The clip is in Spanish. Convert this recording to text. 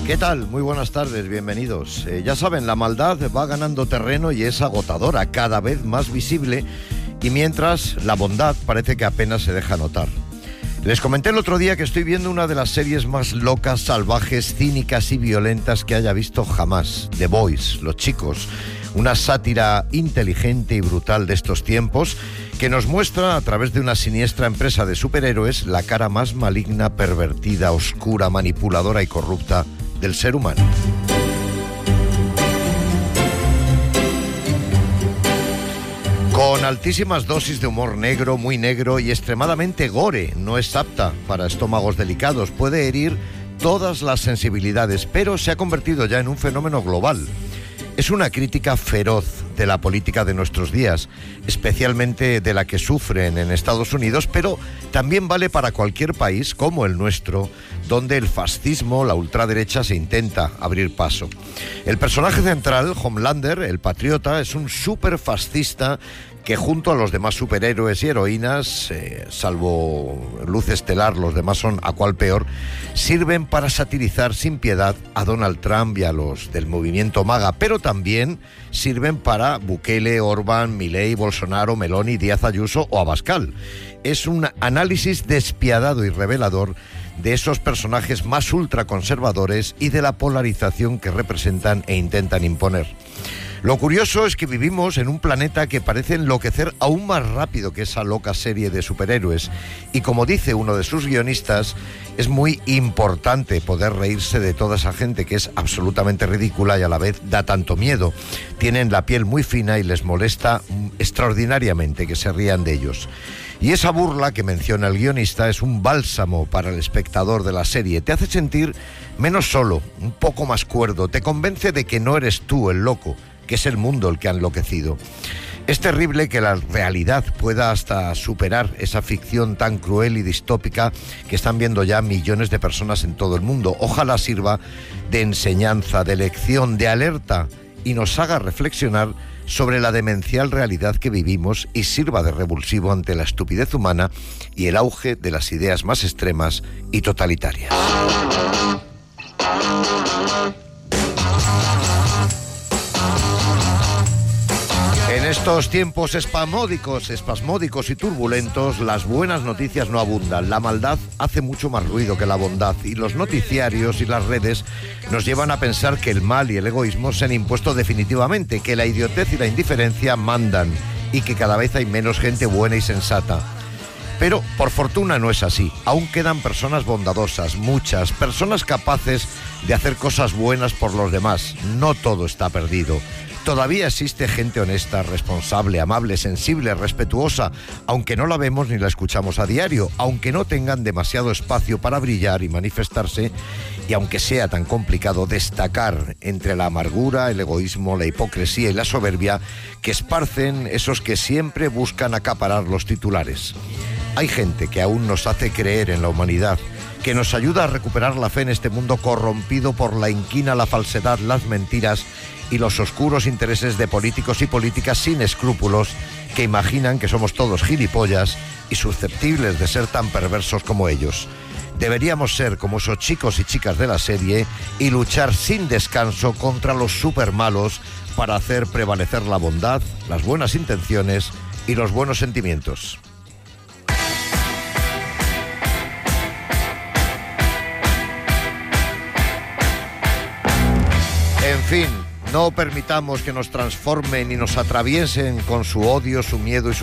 ¿Qué tal? Muy buenas tardes, bienvenidos. Ya saben, la maldad va ganando terreno y es agotadora, cada vez más visible, y mientras la bondad parece que apenas se deja notar. Les comenté el otro día que estoy viendo una de las series más locas, salvajes, cínicas y violentas que haya visto jamás. The Boys, Los Chicos, una sátira inteligente y brutal de estos tiempos que nos muestra a través de una siniestra empresa de superhéroes la cara más maligna, pervertida, oscura, manipuladora y corrupta del ser humano. Con altísimas dosis de humor negro, muy negro y extremadamente gore, no es apta para estómagos delicados, puede herir todas las sensibilidades, pero se ha convertido ya en un fenómeno global. Es una crítica feroz de la política de nuestros días, especialmente de la que sufren en Estados Unidos, pero también vale para cualquier país como el nuestro, donde el fascismo, la ultraderecha, se intenta abrir paso. El personaje central, Homelander, el patriota, es un superfascista que junto a los demás superhéroes y heroínas, salvo Luz Estelar, los demás son a cual peor, sirven para satirizar sin piedad a Donald Trump y a los del movimiento MAGA, pero también sirven para Bukele, Orbán, Milei, Bolsonaro, Meloni, Díaz Ayuso o Abascal. Es un análisis despiadado y revelador de esos personajes más ultraconservadores y de la polarización que representan e intentan imponer. Lo curioso es que vivimos en un planeta que parece enloquecer aún más rápido que esa loca serie de superhéroes. Y como dice uno de sus guionistas, es muy importante poder reírse de toda esa gente que es absolutamente ridícula y a la vez da tanto miedo. Tienen la piel muy fina y les molesta extraordinariamente que se rían de ellos. Y esa burla que menciona el guionista es un bálsamo para el espectador de la serie. Te hace sentir menos solo, un poco más cuerdo, te convence de que no eres tú el loco, que es el mundo el que ha enloquecido. Es terrible que la realidad pueda hasta superar esa ficción tan cruel y distópica que están viendo ya millones de personas en todo el mundo. Ojalá sirva de enseñanza, de lección, de alerta y nos haga reflexionar sobre la demencial realidad que vivimos y sirva de revulsivo ante la estupidez humana y el auge de las ideas más extremas y totalitarias. En estos tiempos espasmódicos y turbulentos, las buenas noticias no abundan. La maldad hace mucho más ruido que la bondad y los noticiarios y las redes nos llevan a pensar que el mal y el egoísmo se han impuesto definitivamente, que la idiotez y la indiferencia mandan y que cada vez hay menos gente buena y sensata. Pero, por fortuna, no es así. Aún quedan personas bondadosas, muchas, personas capaces de hacer cosas buenas por los demás. No todo está perdido. Todavía existe gente honesta, responsable, amable, sensible, respetuosa, aunque no la vemos ni la escuchamos a diario, aunque no tengan demasiado espacio para brillar y manifestarse, y aunque sea tan complicado destacar entre la amargura, el egoísmo, la hipocresía y la soberbia que esparcen esos que siempre buscan acaparar los titulares. Hay gente que aún nos hace creer en la humanidad, que nos ayuda a recuperar la fe en este mundo corrompido por la inquina, la falsedad, las mentiras y los oscuros intereses de políticos y políticas sin escrúpulos que imaginan que somos todos gilipollas y susceptibles de ser tan perversos como ellos. Deberíamos ser como esos chicos y chicas de la serie y luchar sin descanso contra los supermalos para hacer prevalecer la bondad, las buenas intenciones y los buenos sentimientos. En fin, no permitamos que nos transformen y nos atraviesen con su odio, su miedo y su